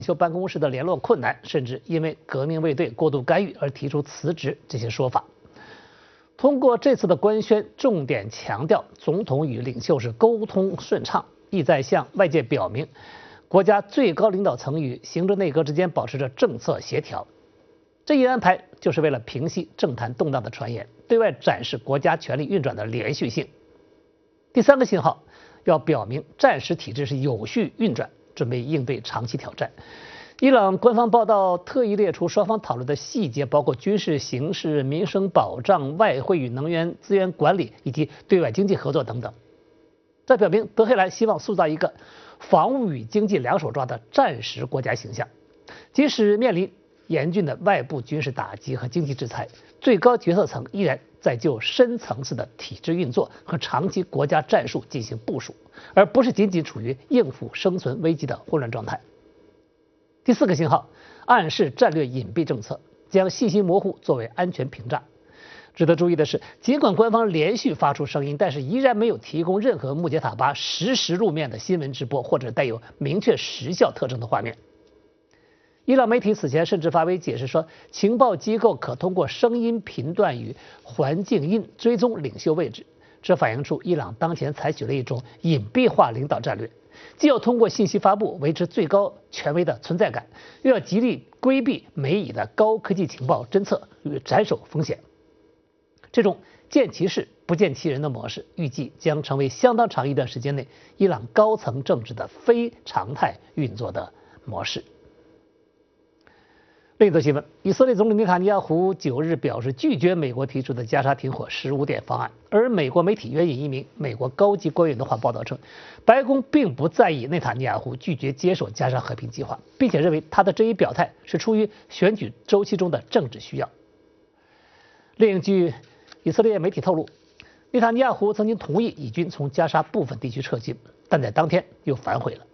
袖办公室的联络困难，甚至因为革命卫队过度干预而提出辞职这些说法。通过这次的官宣，重点强调总统与领袖是沟通顺畅，意在向外界表明，国家最高领导层与行政内阁之间保持着政策协调。这一安排就是为了平息政坛动荡的传言，对外展示国家权力运转的连续性。第三个信号，要表明战时体制是有序运转，准备应对长期挑战。伊朗官方报道特意列出双方讨论的细节，包括军事形势、民生保障、外汇与能源资源管理以及对外经济合作等等。这表明德黑兰希望塑造一个防务与经济两手抓的战时国家形象，即使面临严峻的外部军事打击和经济制裁，最高决策层依然在就深层次的体制运作和长期国家战术进行部署，而不是仅仅处于应付生存危机的混乱状态。第四个信号，暗示战略隐蔽政策，将信息模糊作为安全屏障。值得注意的是，尽管官方连续发出声音，但是依然没有提供任何穆杰塔巴实时露面的新闻直播或者带有明确时效特征的画面。伊朗媒体此前甚至发微解释说，情报机构可通过声音频段与环境音追踪领袖位置，这反映出伊朗当前采取了一种隐蔽化领导战略，既要通过信息发布维持最高权威的存在感，又要极力规避美以的高科技情报侦测与斩首风险。这种见其事不见其人的模式，预计将成为相当长一段时间内伊朗高层政治的非常态运作的模式。另一则新闻，以色列总理内塔尼亚胡9日表示拒绝美国提出的加沙停火15点方案，而美国媒体援引一名美国高级官员的话报道称，白宫并不在意内塔尼亚胡拒绝接受加沙和平计划，并且认为他的这一表态是出于选举周期中的政治需要。另据以色列媒体透露，内塔尼亚胡曾经同意以军从加沙部分地区撤军，但在当天又反悔了。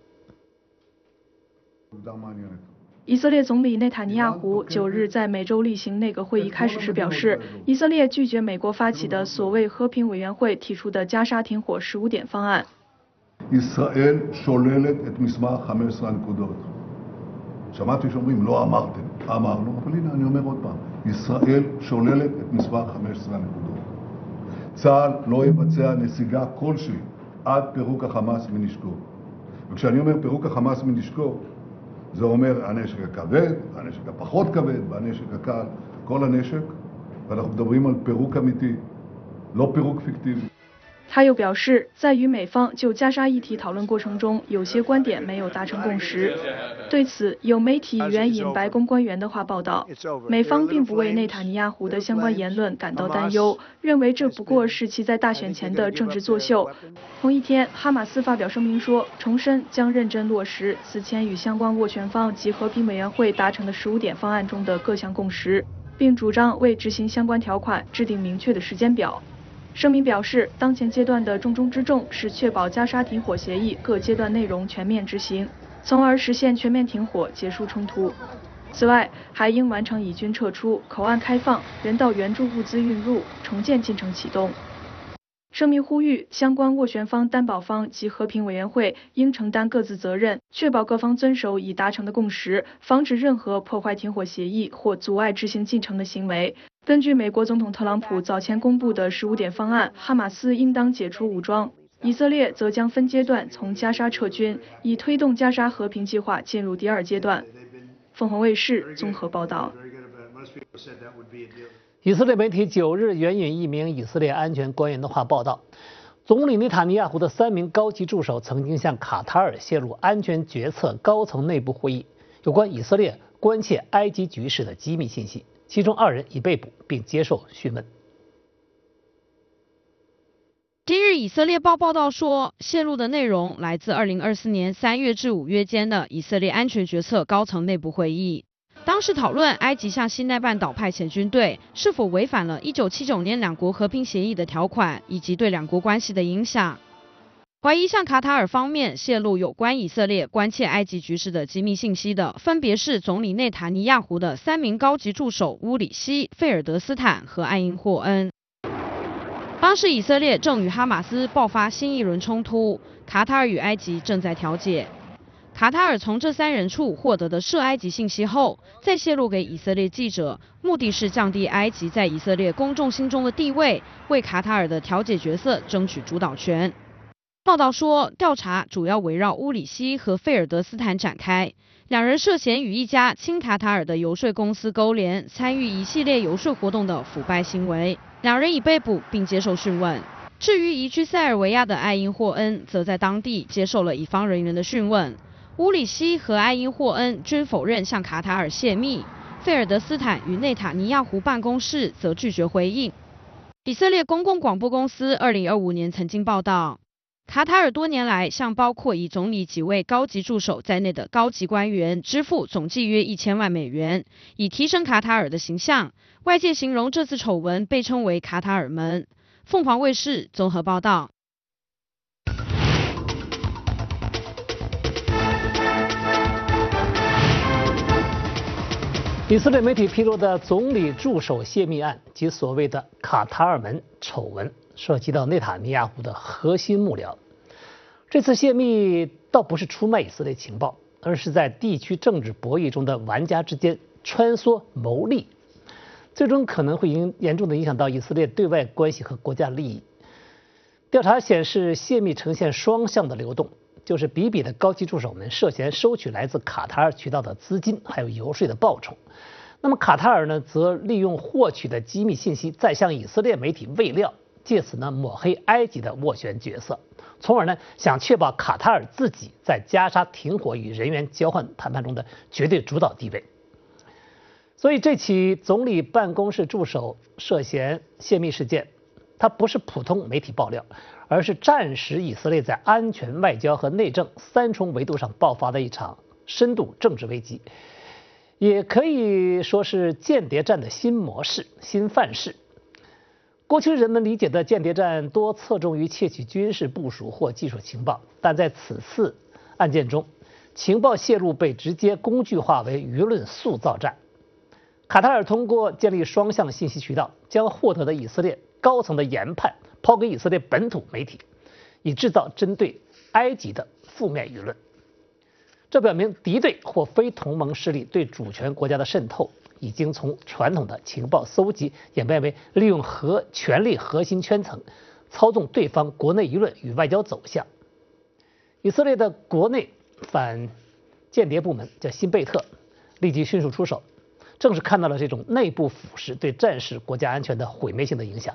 以色列总理内塔尼亚胡9日在每周例行内阁会议开始时表示，以色列拒绝美国发起的所谓和平委员会提出的加沙停火15点方案。 ישראל שוללת את מסמך 15 הנקודות. שמעתי שאומרים לא אמרתם, אמרנו, אבל הנה אני אומר עוד פעם, ישראל שוללת את מסמך 15 הנקודות. צה"ל לא יבצע נסיגה כלשהי עד פירוק החמאס מנשקו. וכשאני אומר פירוק החמאס מנשקו, זה אומר הנשק הכבד, הנשק הפחות כבד, והנשק הקל, כל הנשק, ואנחנו מדברים על פירוק אמיתי, לא פירוק פיקטיבי. 他又表示，在与美方就加沙议题讨论过程中，有些观点没有达成共识。对此，有媒体援引白宫官员的话报道，美方并不为内塔尼亚胡的相关言论感到担忧，认为这不过是其在大选前的政治作秀。同一天，哈马斯发表声明说，重申将认真落实此前与相关斡旋方及和平委员会达成的15点方案中的各项共识，并主张为执行相关条款制定明确的时间表。声明表示，当前阶段的重中之重是确保加沙停火协议各阶段内容全面执行，从而实现全面停火，结束冲突。此外，还应完成以军撤出、口岸开放、人道援助物资运入、重建进程启动。声明呼吁相关斡旋方、担保方及和平委员会应承担各自责任，确保各方遵守已达成的共识，防止任何破坏停火协议或阻碍执行进程的行为。根据美国总统特朗普早前公布的15点方案，哈马斯应当解除武装，以色列则将分阶段从加沙撤军，以推动加沙和平计划进入第2阶段。凤凰卫视综合报道。 以色列媒体9日援引一名以色列安全官员的话报道，总理内塔尼亚胡的3名高级助手曾经向卡塔尔泄露安全决策高层内部会议有关以色列关切埃及局势的机密信息，其中2人已被捕并接受讯问。 今日以色列报报道说，泄露的内容来自2024年3月至5月间的以色列安全决策高层内部会议。当时讨论埃及向西奈半岛派遣军队是否违反了1979年两国和平协议的条款，以及对两国关系的影响。怀疑向卡塔尔方面泄露有关以色列关切埃及局势的机密信息的，分别是总理内塔尼亚胡的3名高级助手乌里希、费尔德斯坦和艾因霍恩。当时以色列正与哈马斯爆发新一轮冲突，卡塔尔与埃及正在调解。 卡塔尔从这3人处获得的涉埃及信息后，再泄露给以色列记者，目的是降低埃及在以色列公众心中的地位，为卡塔尔的调解角色争取主导权。报道说，调查主要围绕乌里希和费尔德斯坦展开，2人涉嫌与一家亲卡塔尔的游说公司勾连，参与一系列游说活动的腐败行为。2人已被捕并接受讯问。至于移居塞尔维亚的艾因霍恩，则在当地接受了乙方人员的讯问。乌里希和艾因霍恩均否认向卡塔尔泄密，费尔德斯坦与内塔尼亚胡办公室则拒绝回应。以色列公共广播公司2025年曾经报道，卡塔尔多年来向包括以总理几位高级助手在内的高级官员支付总计约1000万美元，以提升卡塔尔的形象。外界形容这次丑闻被称为卡塔尔门。凤凰卫视综合报道。 以色列媒体披露的总理助手泄密案及所谓的卡塔尔门丑闻，涉及到内塔尼亚胡的核心幕僚。这次泄密倒不是出卖以色列情报，而是在地区政治博弈中的玩家之间穿梭谋利，最终可能会严重的影响到以色列对外关系和国家利益。调查显示，泄密呈现双向的流动，就是比比的高级助手们涉嫌收取来自卡塔尔渠道的资金，还有游说的报酬。那么卡塔尔呢，则利用获取的机密信息，再向以色列媒体喂料，借此呢抹黑埃及的斡旋角色，从而呢想确保卡塔尔自己在加沙停火与人员交换谈判中的绝对主导地位。所以这起总理办公室助手涉嫌泄密事件，它不是普通媒体爆料，而是战时以色列在安全、外交和内政3重维度上爆发的一场深度政治危机，也可以说是间谍战的新模式、新范式。过去人们理解的间谍战多侧重于窃取军事部署或技术情报，但在此次案件中，情报泄露被直接工具化为舆论塑造战。卡塔尔通过建立双向信息渠道，将获得的以色列高层的研判抛给以色列本土媒体，以制造针对埃及的负面舆论。这表明敌对或非同盟势力对主权国家的渗透，已经从传统的情报搜集演变为利用权力核心圈层操纵对方国内舆论与外交走向。以色列的国内反间谍部门叫辛贝特，立即迅速出手，正是看到了这种内部腐蚀对战时国家安全的毁灭性的影响。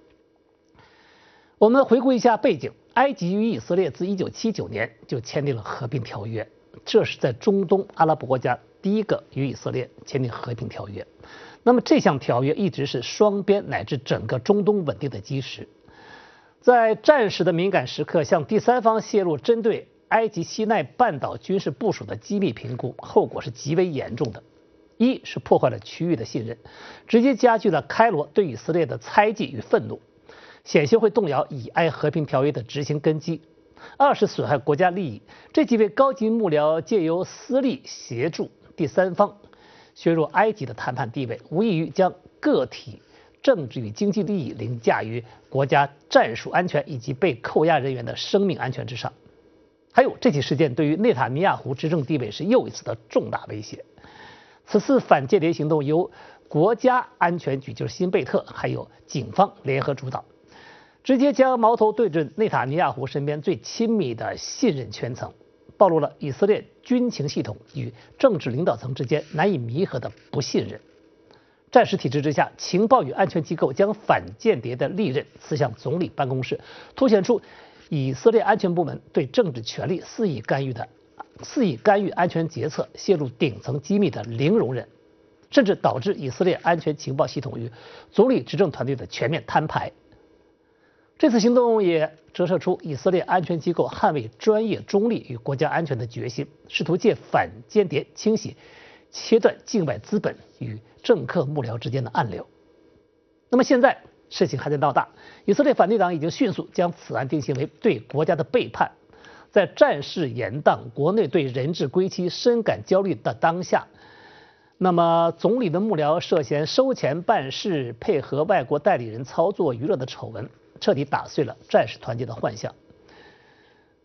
我们回顾一下背景，埃及与以色列自1979年就签订了和平条约，这是在中东阿拉伯国家第一个与以色列签订和平条约。那么这项条约一直是双边乃至整个中东稳定的基石。在战时的敏感时刻，向第三方泄露针对埃及西奈半岛军事部署的机密评估，后果是极为严重的。一是破坏了区域的信任，直接加剧了开罗对以色列的猜忌与愤怒，险些会动摇以埃和平条约的执行根基。二是损害国家利益，这几位高级幕僚借由私利协助第三方削弱埃及的谈判地位，无异于将个体政治与经济利益凌驾于国家战术安全以及被扣押人员的生命安全之上。还有，这起事件对于内塔尼亚胡执政地位是又一次的重大威胁。此次反间谍行动由国家安全局，就是辛贝特，还有警方联合主导，直接将矛头对准内塔尼亚胡身边最亲密的信任圈层，暴露了以色列军情系统与政治领导层之间难以弥合的不信任。战时体制之下，情报与安全机构将反间谍的利刃刺向总理办公室，凸显出以色列安全部门对政治权力肆意干预安全决策、泄露顶层机密的零容忍，甚至导致以色列安全情报系统与总理执政团队的全面摊牌。这次行动也折射出以色列安全机构捍卫专业中立与国家安全的决心，试图借反间谍清洗、切断境外资本与政客幕僚之间的暗流。那么现在事情还在闹大，以色列反对党已经迅速将此案定性为对国家的背叛。在战事延宕、国内对人质归期深感焦虑的当下，那么总理的幕僚涉嫌收钱办事、配合外国代理人操作娱乐的丑闻，彻底打碎了战时团结的幻象。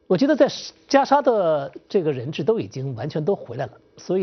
我觉得在加沙的这个人质都已经完全都回来了，所以。